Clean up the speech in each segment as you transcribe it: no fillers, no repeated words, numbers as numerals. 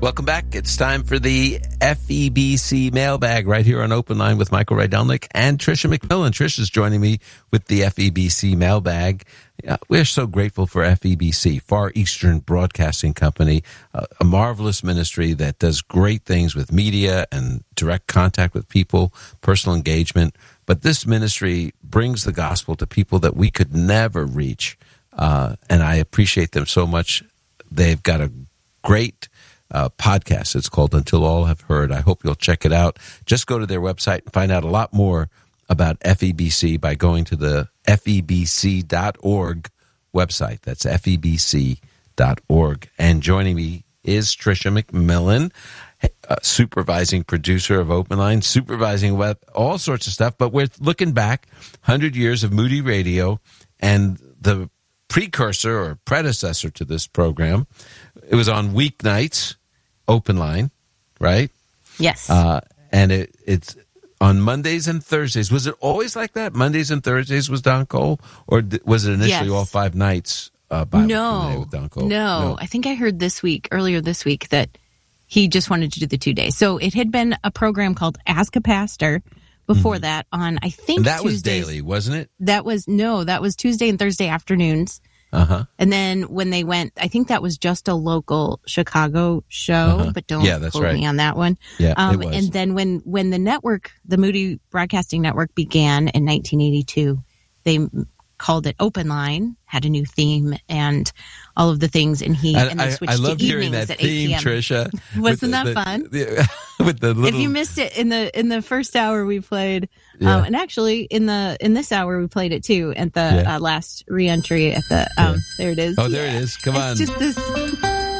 Welcome back. It's time for the FEBC mailbag right here on Open Line with Michael Rydelnik and Tricia McMillan. Tricia's joining me with the FEBC mailbag. We're so grateful for FEBC, Far Eastern Broadcasting Company, a marvelous ministry that does great things with media and direct contact with people, personal engagement. But this ministry brings the gospel to people that we could never reach. And I appreciate them so much. They've got a great podcast. It's called Until All Have Heard. I hope you'll check it out. Just go to their website and find out a lot more about FEBC by going to the FEBC.org website. That's FEBC.org. And joining me is Tricia McMillan, supervising producer of Open Line, supervising all sorts of stuff. But we're looking back 100 years of Moody Radio and the precursor or predecessor to this program. It was on weeknights, Open Line, right? Yes. And it's on Mondays and Thursdays. Was it always like that? Mondays and Thursdays was Don Cole? Or was it initially all 5 nights Bible Q&A with Don Cole? No. I think I heard earlier this week, that he just wanted to do the 2 days. So it had been a program called Ask a Pastor before that on, I think, and that Tuesdays. Was daily, wasn't it? That was Tuesday and Thursday afternoons. Uh-huh. And then when they went, I think that was just a local Chicago show, but don't quote me on that one. Yeah, it was. And then when the network, the Moody Broadcasting Network, began in 1982, they called it Open Line, had a new theme, and all of the things. And they switched to evenings at 8 p.m. Tricia. Wasn't that fun? With the little... If you missed it in the first hour, we played. And actually, in this hour, we played it too at the last reentry at the. There it is. Oh, there it is. Come on. It's just this. You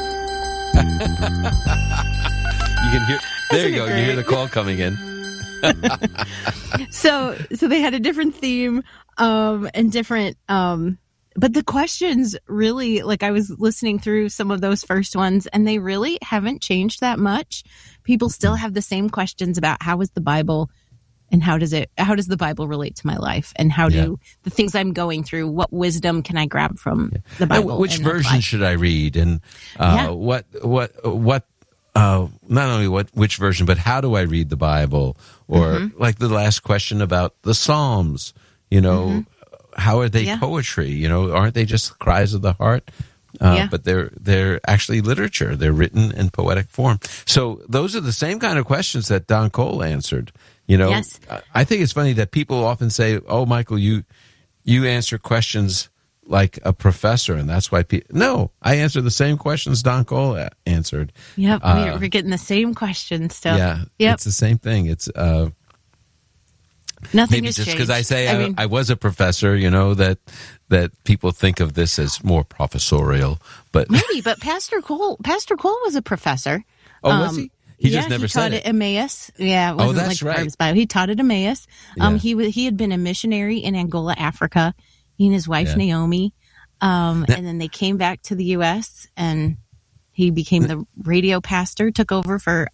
can hear. There you go. You hear the call coming in. So they had a different theme, and different. But the questions really, like, I was listening through some of those first ones, and they really haven't changed that much. People still have the same questions about how is the Bible. And how does the Bible relate to my life? And how do the things I'm going through, what wisdom can I grab from the Bible? Which version should I read? And what not only which version, but how do I read the Bible? Or like the last question about the Psalms, how are they poetry? Aren't they just cries of the heart? But they're actually literature. They're written in poetic form. So those are the same kind of questions that Don Cole answered. Yes. I think it's funny that people often say, "Oh, Michael, you answer questions like a professor," and that's why people. No, I answer the same questions Don Cole answered. Yep, we're getting the same questions still. Yeah, it's the same thing. It's nothing maybe has just changed. Because I say I was a professor, that people think of this as more professorial, but maybe. But Pastor Cole was a professor. Oh, was he? He just never said it. He taught at Emmaus. Yeah, it wasn't that's right. Bible. He taught at Emmaus. He had been a missionary in Angola, Africa. He and his wife Naomi, and then they came back to the U.S. and he became the radio pastor. Took over for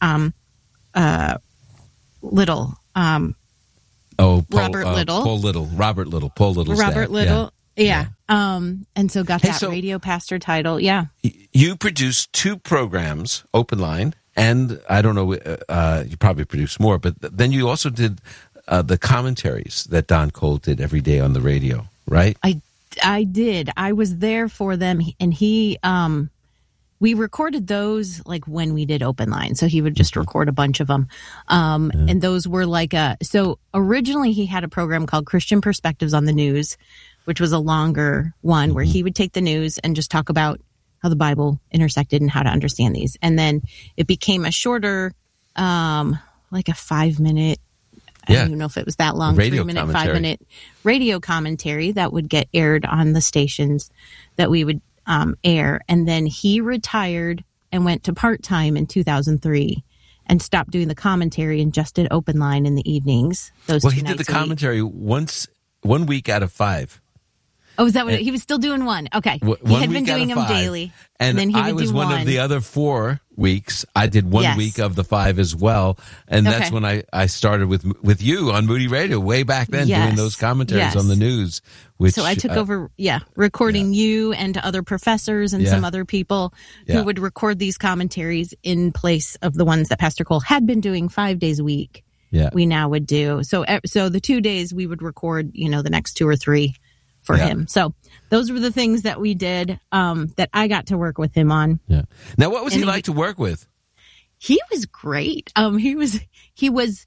Little. Robert Little. Paul Little. Robert Little. Paul Little's Robert dad. Little. Yeah. And so got that radio pastor title. Yeah. You produced 2 programs, Open Line, and I don't know, you probably produced more, but then you also did the commentaries that Don Cole did every day on the radio, right? I did. I was there for them, and we recorded those like when we did Open Line. So he would just record a bunch of them. And those were so originally he had a program called Christian Perspectives on the News, which was a longer one where he would take the news and just talk about how the Bible intersected and how to understand these. And then it became a shorter, like a 5-minute, I don't even know if it was that long, 3-minute, 5-minute radio commentary that would get aired on the stations that we would air. And then he retired and went to part-time in 2003 and stopped doing the commentary and just did Open Line in the evenings. He did the commentary 1 week out of 5. Oh, is that what he was still doing one? Okay. He had been doing them daily. And then he I would was do one of the other 4 weeks. I did 1 week of the 5 as well. And that's when I started with you on Moody Radio way back then, doing those commentaries on the news. So I took over, recording you and other professors and some other people who would record these commentaries in place of the ones that Pastor Cole had been doing 5 days a week. Yeah. We now would do. So the 2 days we would record, the next 2 or 3 for him. So those were the things that we did, that I got to work with him on. Yeah. Now, what was he like to work with? He was great. He was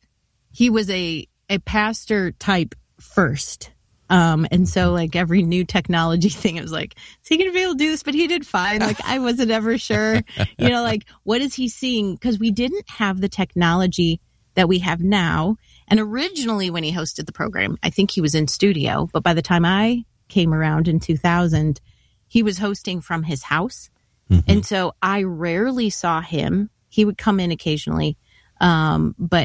a pastor type first. And so like every new technology thing, it was like, is he going to be able to do this? But he did fine. Like I wasn't ever sure, like what is he seeing? Because we didn't have the technology that we have now. And originally when he hosted the program, I think he was in studio, but by the time I came around in 2000, he was hosting from his house. Mm-hmm. And so I rarely saw him. He would come in occasionally, but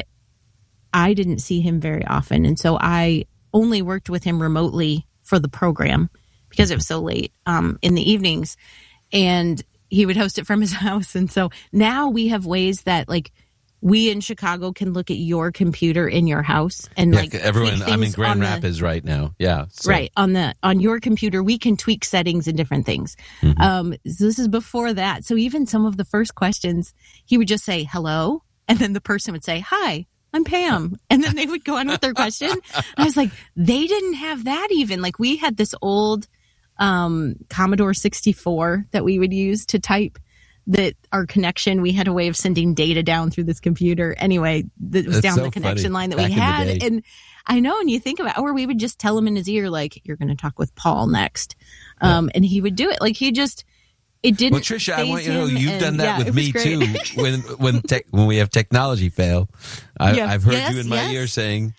I didn't see him very often. And so I only worked with him remotely for the program because it was so late in the evenings. And he would host it from his house. And so now we have ways that like we in Chicago can look at your computer in your house and like everyone. I'm in Grand Rapids right now. Yeah, so. Right on your computer, we can tweak settings and different things. Mm-hmm. So this is before that. So even some of the first questions, he would just say hello, and then the person would say hi. I'm Pam. And then they would go on with their question. And I was like, they didn't have that even. Like we had this old Commodore 64 that we would use to type. That our connection, we had a way of sending data down through this computer. Anyway, that was down the connection line that we had. And I know, and you think about, or we would just tell him in his ear, like, you're going to talk with Paul next. And he would do it. Like he just, it didn't. Well, Trisha, I want you to know you've done that with me too. When we have technology fail, I've heard you in my ear saying,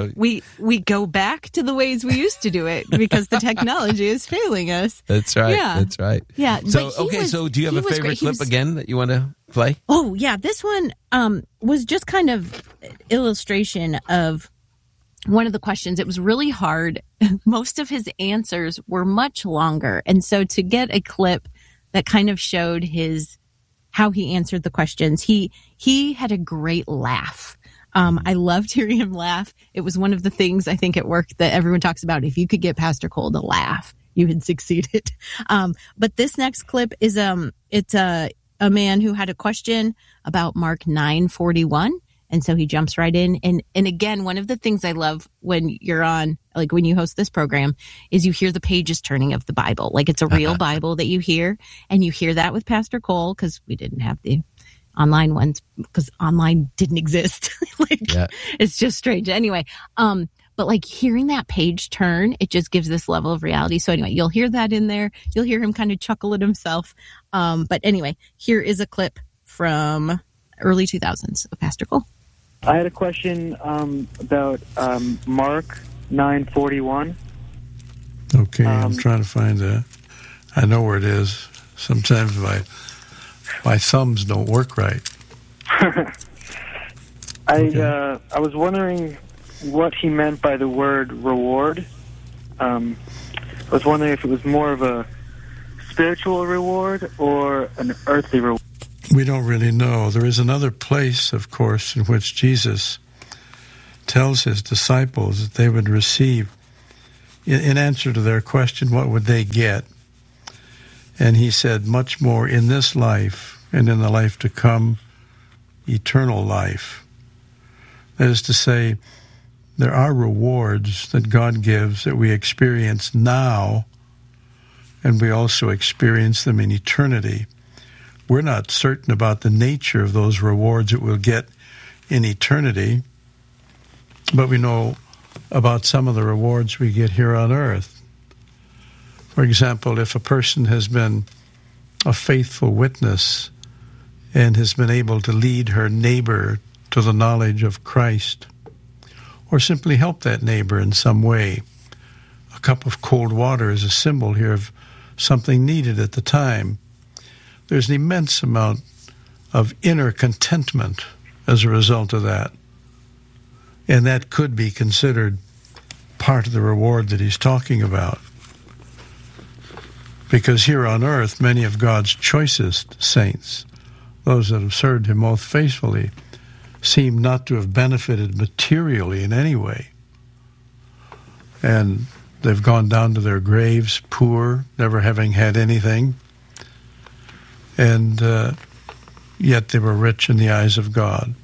we go back to the ways we used to do it because the technology is failing us. That's right. Yeah. That's right. Yeah. So so do you have a favorite clip again that you want to play? Oh yeah, this one was just kind of illustration of one of the questions. It was really hard. Most of his answers were much longer, and so to get a clip that kind of showed how he answered the questions. He had a great laugh. I loved hearing him laugh. It was one of the things I think at work that everyone talks about. If you could get Pastor Cole to laugh, you had succeeded. But this next clip is it's a man who had a question about Mark 9:41. And so he jumps right in. And again, one of the things I love when you're on, like when you host this program, is you hear the pages turning of the Bible. Like it's a real Bible that you hear. And you hear that with Pastor Cole, because we didn't have the online ones, because online didn't exist. It's just strange. Anyway, but like hearing that page turn, it just gives this level of reality. So anyway, you'll hear that in there. You'll hear him kind of chuckle at himself. But anyway, here is a clip from early 2000s of Pastor Cole. I had a question about Mark 9:41. Okay, I'm trying to find that. I know where it is. Sometimes my thumbs don't work right. I was wondering what he meant by the word reward. I was wondering if it was more of a spiritual reward or an earthly reward. We don't really know. There is another place, of course, in which Jesus tells his disciples that they would receive, in answer to their question, what would they get? And he said, much more in this life and in the life to come, eternal life. That is to say, there are rewards that God gives that we experience now, and we also experience them in eternity. We're not certain about the nature of those rewards that we'll get in eternity, but we know about some of the rewards we get here on earth. For example, if a person has been a faithful witness and has been able to lead her neighbor to the knowledge of Christ, or simply help that neighbor in some way. A cup of cold water is a symbol here of something needed at the time. There's an immense amount of inner contentment as a result of that. And that could be considered part of the reward that he's talking about. Because here on earth, many of God's choicest saints, those that have served him most faithfully, seem not to have benefited materially in any way. And they've gone down to their graves poor, never having had anything. And yet they were rich in the eyes of God.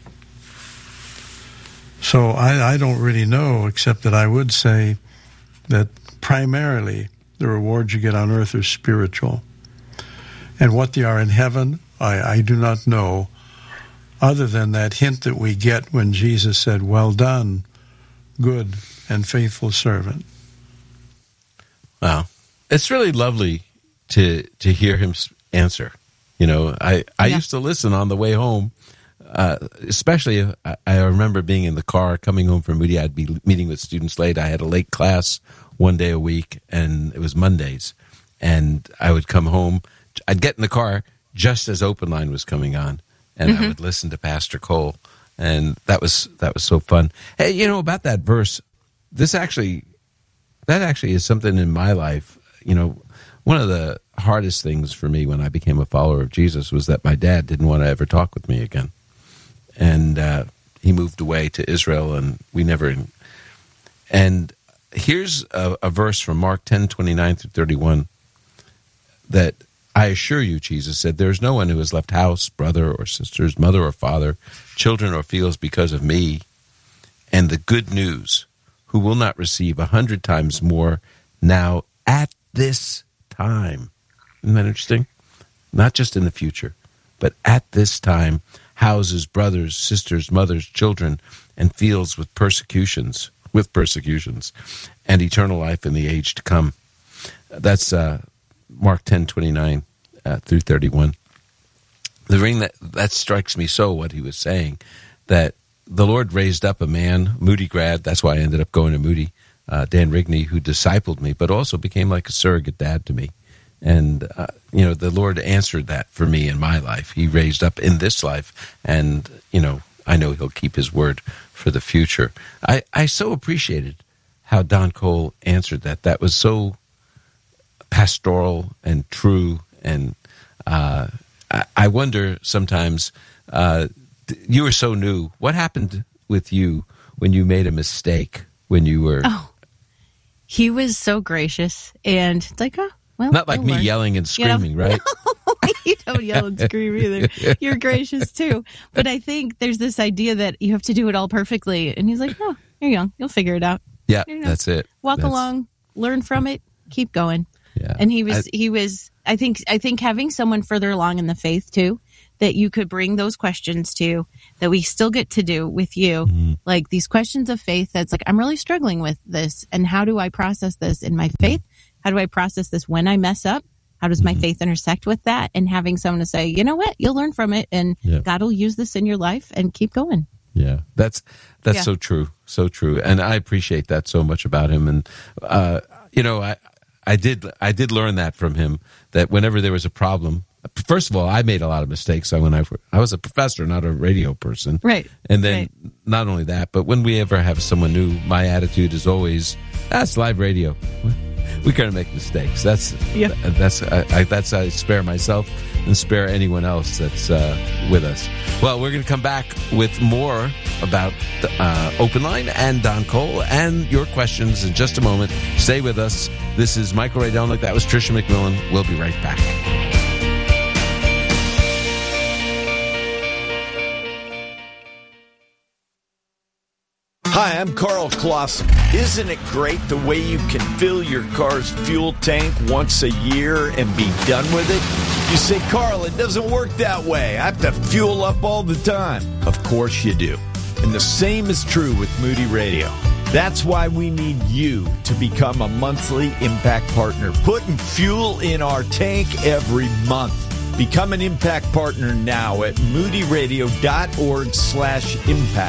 So I don't really know, except that I would say that primarily the rewards you get on earth are spiritual. And what they are in heaven, I do not know, other than that hint that we get when Jesus said, "Well done, good and faithful servant." Wow. It's really lovely to hear him answer. You know, I used to listen on the way home, especially I remember being in the car coming home from Moody. I'd be meeting with students late. I had a late class one day a week, and it was Mondays. And I would come home. I'd get in the car just as Open Line was coming on, and I would listen to Pastor Cole. And that was so fun. Hey, you know, about that verse, that actually is something in my life. You know, one of the hardest things for me when I became a follower of Jesus was that my dad didn't want to ever talk with me again. And he moved away to Israel, and we never... And here's a verse from Mark 10:29-31 that I assure you, Jesus said, "There is no one who has left house, brother or sisters, mother or father, children or fields because of me, and the good news, who will not receive 100 times more now at this time." Isn't that interesting? Not just in the future, but at this time, houses, brothers, sisters, mothers, children, and fields with persecutions, and eternal life in the age to come. That's Mark 10:29 through 31. The ring that strikes me so, what he was saying, that the Lord raised up a man, Moody grad, that's why I ended up going to Moody, Dan Rigney, who discipled me, but also became like a surrogate dad to me. And, you know, the Lord answered that for me in my life. He raised up in this life, and, you know, I know he'll keep his word for the future. I so appreciated how Don Cole answered that. That was so pastoral and true. And I wonder sometimes, you were so new. What happened with you when you made a mistake when you were... Oh, he was so gracious and like, oh, well, not like me yelling and screaming, right? You don't yell and scream either. You're gracious too. But I think there's this idea that you have to do it all perfectly. And he's like, "No, you're young. You'll figure it out." Yeah, that's it. Walk along, learn from it, keep going. Yeah. And he was. I think having someone further along in the faith too, that you could bring those questions to, that we still get to do with you, like these questions of faith. That's like, I'm really struggling with this, and how do I process this in my faith? How do I process this when I mess up? How does my faith intersect with that? And having someone to say, you know what, you'll learn from it, and God will use this in your life, and keep going. Yeah, that's so true, so true, and I appreciate that so much about him. And you know, I did learn that from him, that whenever there was a problem, first of all, I made a lot of mistakes. I was a professor, not a radio person, right? And then not only that, but when we ever have someone new, my attitude is always, that's live radio. We're going to make mistakes. That's I spare myself and spare anyone else that's with us. Well, we're going to come back with more about Open Line and Don Cole and your questions in just a moment. Stay with us. This is Michael Rydelnik. That was Tricia McMillan. We'll be right back. Hi, I'm Carl Clausen. Isn't it great the way you can fill your car's fuel tank once a year and be done with it? You say, Carl, it doesn't work that way. I have to fuel up all the time. Of course you do. And the same is true with Moody Radio. That's why we need you to become a monthly Impact Partner, putting fuel in our tank every month. Become an Impact Partner now at moodyradio.org/impact.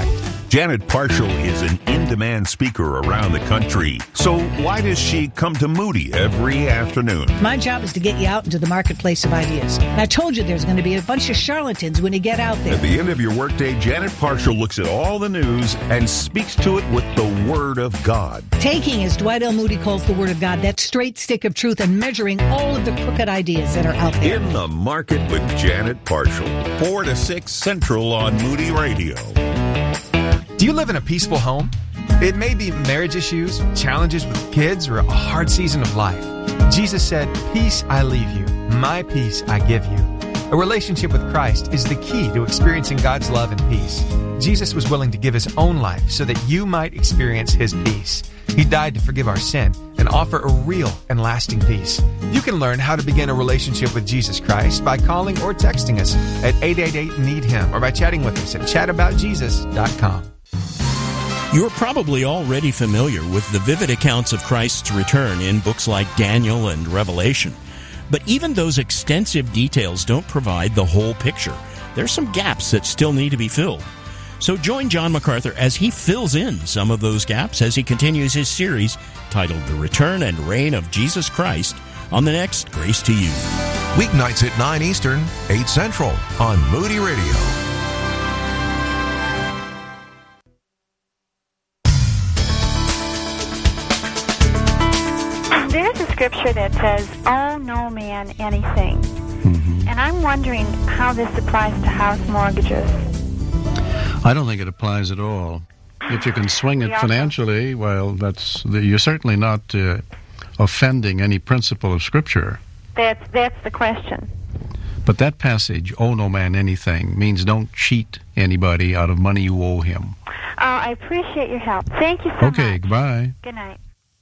Janet Parshall is an in-demand speaker around the country. So why does she come to Moody every afternoon? My job is to get you out into the marketplace of ideas. And I told you there's going to be a bunch of charlatans when you get out there. At the end of your workday, Janet Parshall looks at all the news and speaks to it with the Word of God. Taking, as Dwight L. Moody calls the Word of God, that straight stick of truth and measuring all of the crooked ideas that are out there. In the Market with Janet Parshall, 4 to 6 Central on Moody Radio. Do you live in a peaceful home? It may be marriage issues, challenges with kids, or a hard season of life. Jesus said, "Peace I leave you, my peace I give you." A relationship with Christ is the key to experiencing God's love and peace. Jesus was willing to give his own life so that you might experience his peace. He died to forgive our sin and offer a real and lasting peace. You can learn how to begin a relationship with Jesus Christ by calling or texting us at 888-NEED-HIM or by chatting with us at chataboutjesus.com. You're probably already familiar with the vivid accounts of Christ's return in books like Daniel and Revelation. But even those extensive details don't provide the whole picture. There's some gaps that still need to be filled. So join John MacArthur as he fills in some of those gaps as he continues his series titled The Return and Reign of Jesus Christ on the next Grace to You. Weeknights at 9 Eastern, 8 Central on Moody Radio. There's a scripture that says, "Owe no man anything." And I'm wondering how this applies to house mortgages. I don't think it applies at all. If you can swing it financially, well, you're certainly not offending any principle of Scripture. That's the question. But that passage, "Owe no man anything," means don't cheat anybody out of money you owe him. I appreciate your help. Thank you so much. Okay, goodbye. Good night.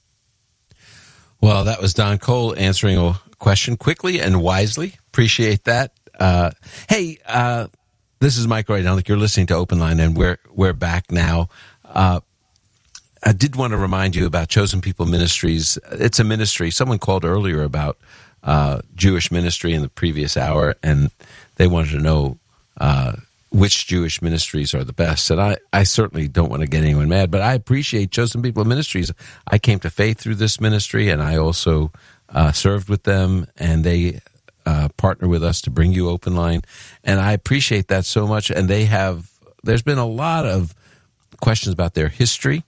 Well, that was Don Cole answering a question quickly and wisely. Appreciate that. Hey, this is Mike Rydelnik. You're listening to Open Line, and we're back now. I did want to remind you about Chosen People Ministries. It's a ministry. Someone called earlier about Jewish ministry in the previous hour, and they wanted to know which Jewish ministries are the best. And I certainly don't want to get anyone mad, but I appreciate Chosen People Ministries. I came to faith through this ministry, and I also served with them, and they partner with us to bring you Open Line. And I appreciate that so much. And there's been a lot of questions about their history.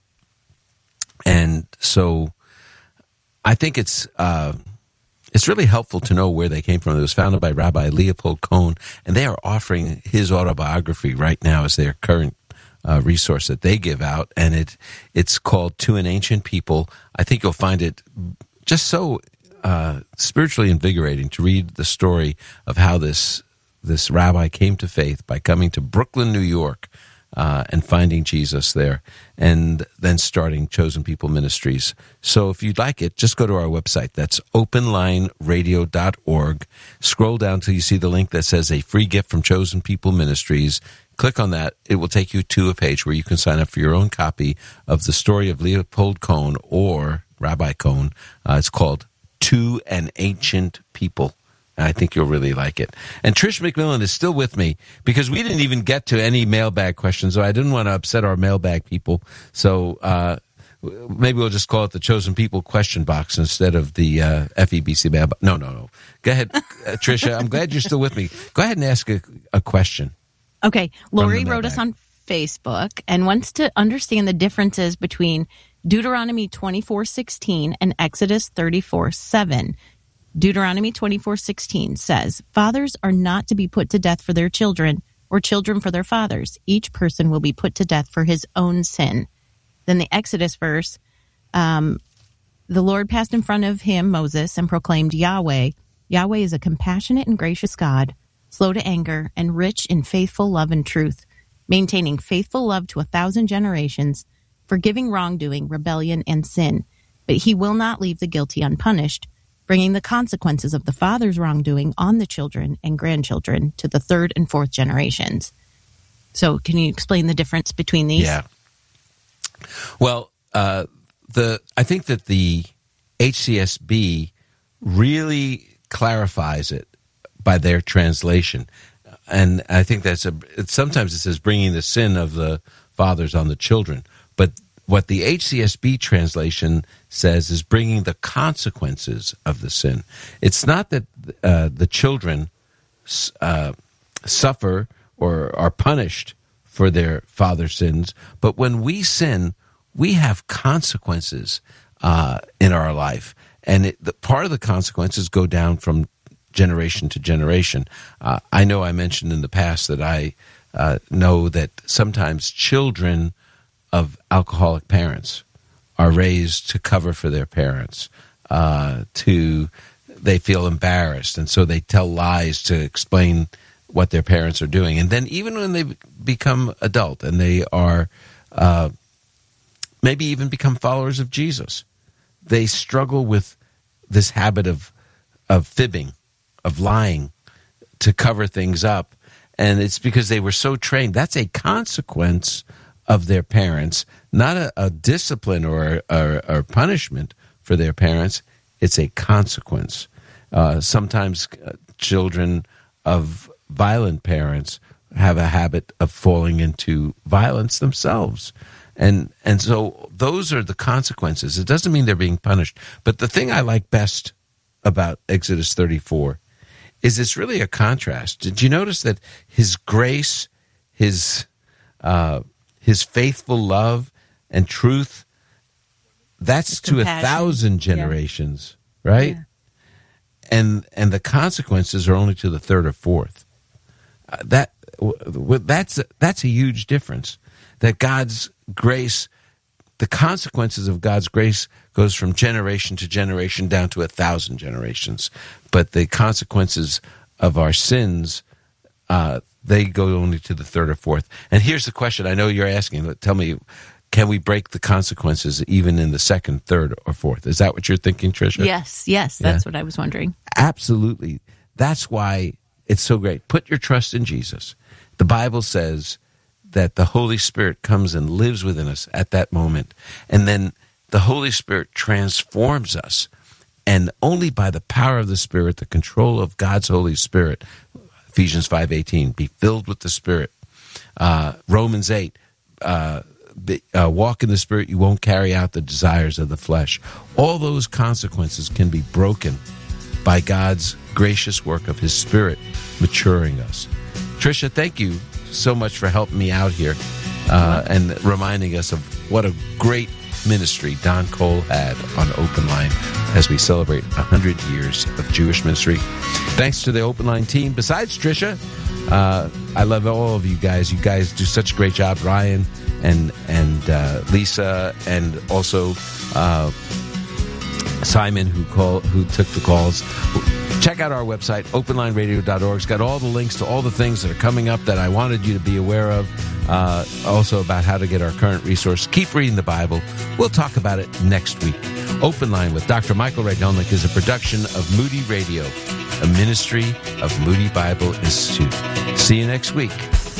And so I think it's really helpful to know where they came from. It was founded by Rabbi Leopold Cohen, and they are offering his autobiography right now as their current resource that they give out, and it's called To an Ancient People. I think you'll find it just so spiritually invigorating to read the story of how this rabbi came to faith by coming to Brooklyn, New York, and finding Jesus there, and then starting Chosen People Ministries. So if you'd like it, just go to our website. That's openlineradio.org. Scroll down till you see the link that says a free gift from Chosen People Ministries. Click on that. It will take you to a page where you can sign up for your own copy of the story of Leopold Cohen or Rabbi Cohen. It's called To an Ancient People. I think you'll really like it. And Trish McMillan is still with me because we didn't even get to any mailbag questions, so I didn't want to upset our mailbag people. So maybe we'll just call it the Chosen People question box instead of the FEBC mailbag. No. Go ahead, Tricia. I'm glad you're still with me. Go ahead and ask a question. Okay. Lori wrote us on Facebook and wants to understand the differences between Deuteronomy 24:16 and Exodus 34:7. Deuteronomy 24:16 says, "Fathers are not to be put to death for their children, or children for their fathers. Each person will be put to death for his own sin." Then the Exodus verse, the Lord passed in front of him, Moses, and proclaimed, Yahweh is a compassionate and gracious God, slow to anger, and rich in faithful love and truth, maintaining faithful love to 1,000 generations, forgiving wrongdoing, rebellion, and sin. But he will not leave the guilty unpunished, bringing the consequences of the father's wrongdoing on the children and grandchildren to the 3rd and 4th generations. So can you explain the difference between these? Yeah. Well, I think that the HCSB really clarifies it by their translation. And I think sometimes it says bringing the sin of the fathers on the children. But what the HCSB translation says is bringing the consequences of the sin. It's not that the children suffer or are punished for their father's sins, but when we sin, we have consequences in our life. And part of the consequences go down from generation to generation. I know I mentioned in the past that I know that sometimes children of alcoholic parents are raised to cover for their parents. They feel embarrassed, and so they tell lies to explain what their parents are doing. And then even when they become adult and they are maybe even become followers of Jesus, they struggle with this habit of fibbing, of lying to cover things up. And it's because they were so trained. That's a consequence of their parents, not a discipline or punishment for their parents. It's a consequence. Sometimes children of violent parents have a habit of falling into violence themselves. And so those are the consequences. It doesn't mean they're being punished. But the thing I like best about Exodus 34 is it's really a contrast. Did you notice that his grace, his faithful love and truth, that's to 1,000 generations, right? Yeah. And the consequences are only to the third or fourth. That's a huge difference. That God's grace, the consequences of God's grace goes from generation to generation down to 1,000 generations. But the consequences of our sins, they go only to the third or fourth. And here's the question I know you're asking. Tell me, can we break the consequences even in the second, third, or fourth? Is that what you're thinking, Tricia? Yes. That's what I was wondering. Absolutely. That's why it's so great. Put your trust in Jesus. The Bible says that the Holy Spirit comes and lives within us at that moment. And then the Holy Spirit transforms us. And only by the power of the Spirit, the control of God's Holy Spirit, Ephesians 5:18, be filled with the Spirit. Romans 8, walk in the Spirit, you won't carry out the desires of the flesh. All those consequences can be broken by God's gracious work of His Spirit maturing us. Tricia, thank you so much for helping me out here and reminding us of what a great ministry Don Cole had on Open Line as we celebrate 100 years of Jewish ministry. Thanks to the Open Line team. Besides Tricia, I love all of you guys. You guys do such a great job. Ryan and Lisa, and also Simon who took the calls. Check out our website, openlineradio.org. It's got all the links to all the things that are coming up that I wanted you to be aware of. Also about how to get our current resource. Keep reading the Bible. We'll talk about it next week. Open Line with Dr. Michael Rydelnik is a production of Moody Radio, a ministry of Moody Bible Institute. See you next week.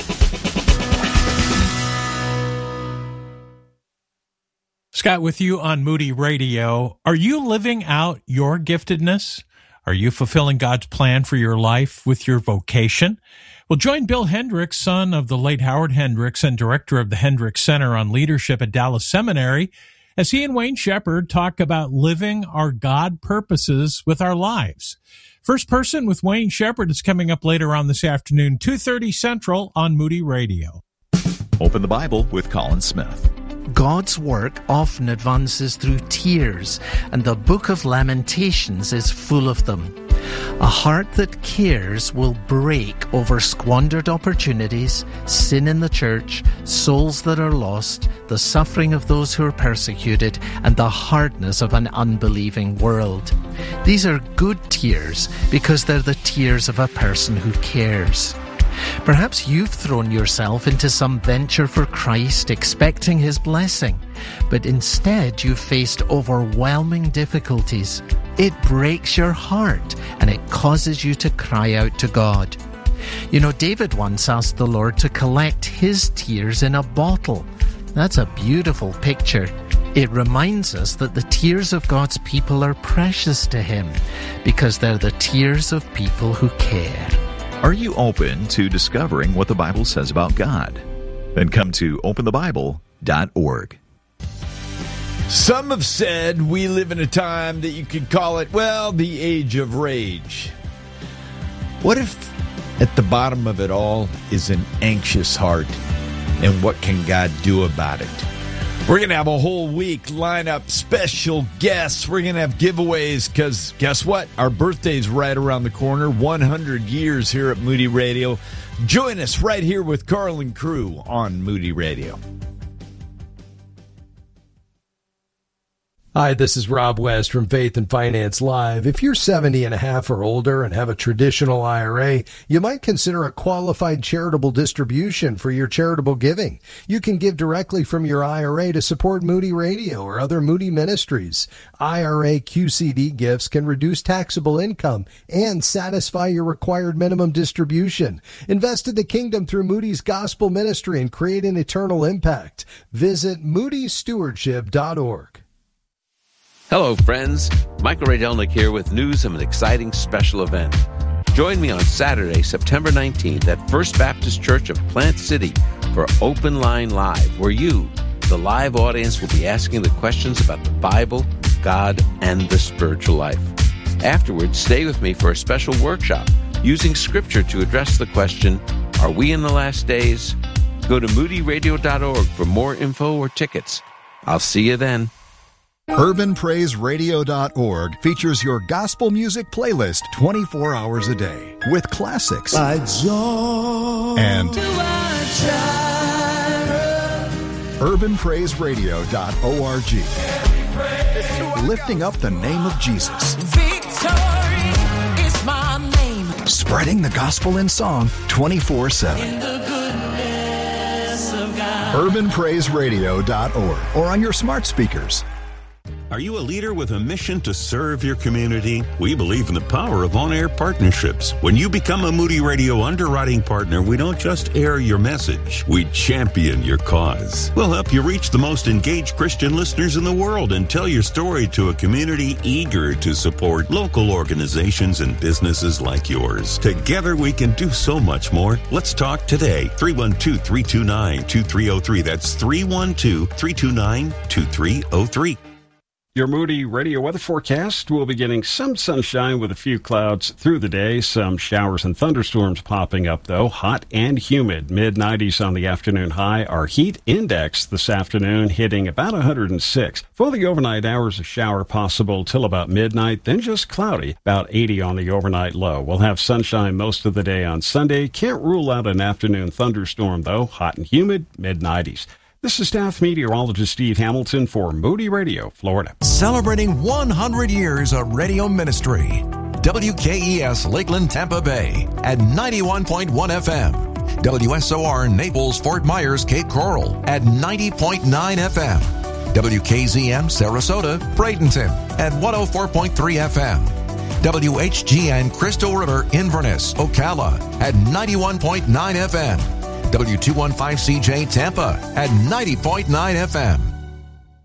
Scott with you on Moody Radio. Are you living out your giftedness? Are you fulfilling God's plan for your life with your vocation? Well, join Bill Hendricks, son of the late Howard Hendricks and director of the Hendricks Center on Leadership at Dallas Seminary, as he and Wayne Shepherd talk about living our God purposes with our lives. First Person with Wayne Shepherd is coming up later on this afternoon, 2:30 Central on Moody Radio. Open the Bible with Colin Smith. God's work often advances through tears, and the book of Lamentations is full of them. A heart that cares will break over squandered opportunities, sin in the church, souls that are lost, the suffering of those who are persecuted, and the hardness of an unbelieving world. These are good tears because they're the tears of a person who cares. Perhaps you've thrown yourself into some venture for Christ expecting His blessing, but instead you've faced overwhelming difficulties. It breaks your heart and it causes you to cry out to God. You know, David once asked the Lord to collect his tears in a bottle. That's a beautiful picture. It reminds us that the tears of God's people are precious to Him because they're the tears of people who care. Are you open to discovering what the Bible says about God? Then come to openthebible.org. Some have said we live in a time that you could call it, well, the age of rage. What if at the bottom of it all is an anxious heart? And what can God do about it? We're going to have a whole week line up special guests. We're going to have giveaways because guess what? Our birthday's right around the corner. 100 years here at Moody Radio. Join us right here with Carl and crew on Moody Radio. Hi, this is Rob West from Faith and Finance Live. If you're 70 and a half or older and have a traditional IRA, you might consider a qualified charitable distribution for your charitable giving. You can give directly from your IRA to support Moody Radio or other Moody ministries. IRA QCD gifts can reduce taxable income and satisfy your required minimum distribution. Invest in the kingdom through Moody's Gospel Ministry and create an eternal impact. Visit moodystewardship.org. Hello, friends. Michael Rydelnik here with news of an exciting special event. Join me on Saturday, September 19th at First Baptist Church of Plant City for Open Line Live, where you, the live audience, will be asking the questions about the Bible, God, and the spiritual life. Afterwards, stay with me for a special workshop using Scripture to address the question, are we in the last days? Go to moodyradio.org for more info or tickets. I'll see you then. UrbanPraiseRadio.org features your gospel music playlist 24 hours a day with classics and UrbanPraiseRadio.org, lifting up the name of Jesus. Victory is my name. Spreading the gospel in song 24/7. UrbanPraiseRadio.org or on your smart speakers. Are you a leader with a mission to serve your community? We believe in the power of on-air partnerships. When you become a Moody Radio underwriting partner, we don't just air your message, we champion your cause. We'll help you reach the most engaged Christian listeners in the world and tell your story to a community eager to support local organizations and businesses like yours. Together we can do so much more. Let's talk today. 312-329-2303. That's 312-329-2303. Your Moody Radio weather forecast will be getting some sunshine with a few clouds through the day. Some showers and thunderstorms popping up, though. Hot and humid. Mid-90s on the afternoon high. Our heat index this afternoon hitting about 106. For the overnight hours, a shower possible till about midnight, then just cloudy. About 80 on the overnight low. We'll have sunshine most of the day on Sunday. Can't rule out an afternoon thunderstorm, though. Hot and humid. Mid-90s. This is staff meteorologist Steve Hamilton for Moody Radio, Florida. Celebrating 100 years of radio ministry. WKES Lakeland, Tampa Bay at 91.1 FM. WSOR Naples, Fort Myers, Cape Coral at 90.9 FM. WKZM Sarasota, Bradenton at 104.3 FM. WHGN Crystal River, Inverness, Ocala at 91.9 FM. W215CJ Tampa at 90.9 FM.